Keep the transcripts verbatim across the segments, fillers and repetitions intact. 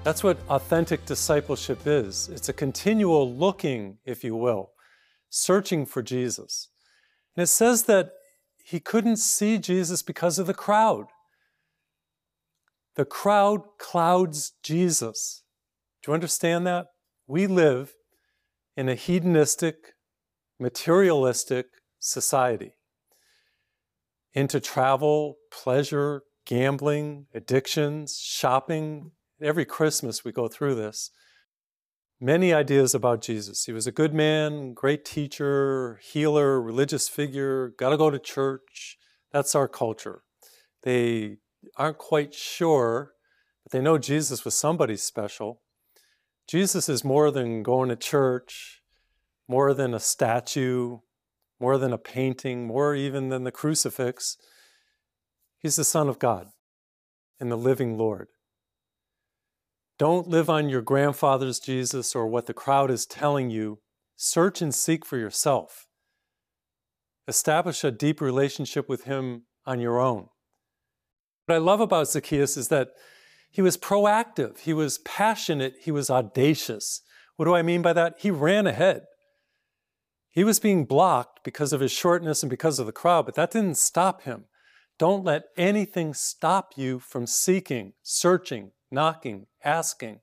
That's what authentic discipleship is. It's a continual looking, if you will, searching for Jesus. And it says that he couldn't see Jesus because of the crowd. The crowd clouds Jesus. Do you understand that? We live in a hedonistic, materialistic society. Into travel, pleasure, gambling, addictions, shopping. Every Christmas we go through this. Many ideas about Jesus. He was a good man, great teacher, healer, religious figure, got to go to church. That's our culture. They aren't quite sure, but they know Jesus was somebody special. Jesus is more than going to church, more than a statue, more than a painting, more even than the crucifix. He's the Son of God and the living Lord. Don't live on your grandfather's Jesus or what the crowd is telling you. Search and seek for yourself. Establish a deep relationship with him on your own. What I love about Zacchaeus is that he was proactive, he was passionate, he was audacious. What do I mean by that? He ran ahead. He was being blocked because of his shortness and because of the crowd, but that didn't stop him. Don't let anything stop you from seeking, searching, knocking, asking.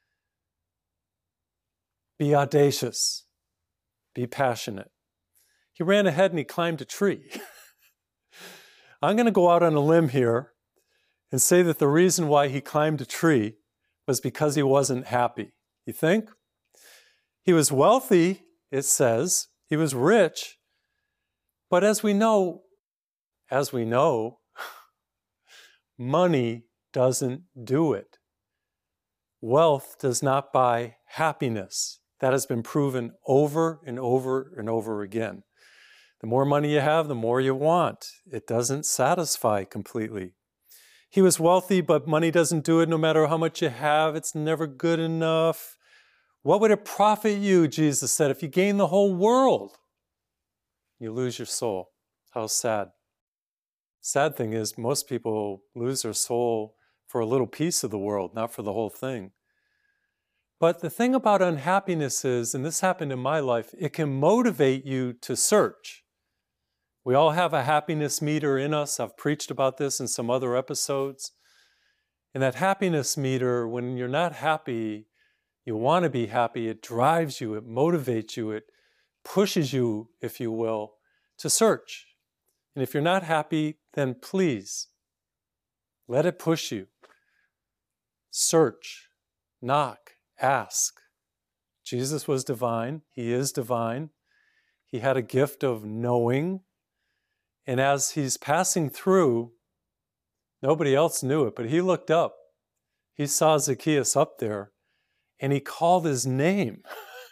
Be audacious. Be passionate. He ran ahead and he climbed a tree. I'm going to go out on a limb here and say that the reason why he climbed a tree was because he wasn't happy. You think? He was wealthy, it says. He was rich. But as we know, as we know, money doesn't do it. Wealth does not buy happiness. That has been proven over and over and over again. The more money you have, the more you want. It doesn't satisfy completely. He was wealthy, but money doesn't do it. No matter how much you have, it's never good enough. What would it profit you, Jesus said, if you gain the whole world? You lose your soul. How sad. Sad thing is, most people lose their soul for a little piece of the world, not for the whole thing. But the thing about unhappiness is, and this happened in my life, it can motivate you to search. We all have a happiness meter in us. I've preached about this in some other episodes. And that happiness meter, when you're not happy, you want to be happy, it drives you, it motivates you, it pushes you, if you will, to search. And if you're not happy, then please, let it push you. Search, knock, ask. Jesus was divine. He is divine. He had a gift of knowing. And as he's passing through, nobody else knew it, but he looked up. He saw Zacchaeus up there, and he called his name.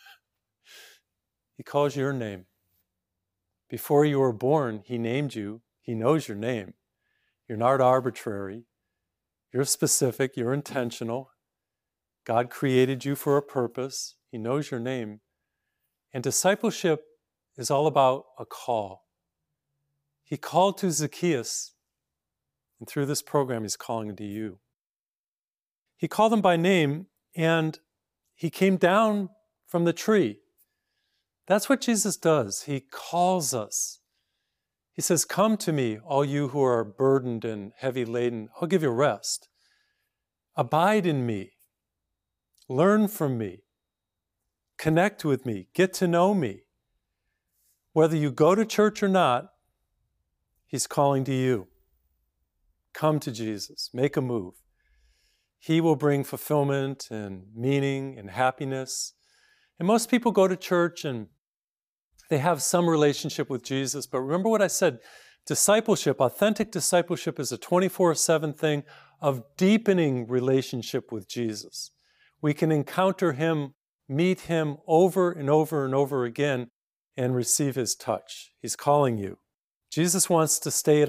He calls your name. Before you were born, he named you. He knows your name. You're not arbitrary. You're specific. You're intentional. God created you for a purpose. He knows your name. And discipleship is all about a call. He called to Zacchaeus, and through this program, he's calling to you. He called him by name, and he came down from the tree. That's what Jesus does. He calls us. He says, "Come to me, all you who are burdened and heavy laden. I'll give you rest. Abide in me. Learn from me. Connect with me. Get to know me." Whether you go to church or not, he's calling to you. Come to Jesus. Make a move. He will bring fulfillment and meaning and happiness. And most people go to church and they have some relationship with Jesus. But remember what I said, discipleship, authentic discipleship is a twenty-four seven thing of deepening relationship with Jesus. We can encounter him, meet him over and over and over again and receive his touch. He's calling you. Jesus wants to stay at